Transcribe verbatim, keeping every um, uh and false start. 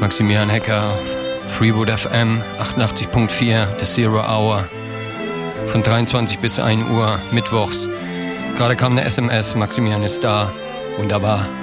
Maximilian Hecker, Freewood F M, achtundachtzig Komma vier, The Zero Hour. Von dreiundzwanzig bis ein Uhr, mittwochs. Gerade kam eine S M S, Maximilian ist da. Wunderbar.